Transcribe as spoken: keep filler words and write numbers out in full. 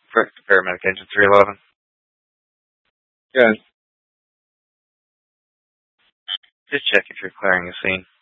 Correct. Paramedic Engine three eleven. Yes. Just check if you're clearing the scene.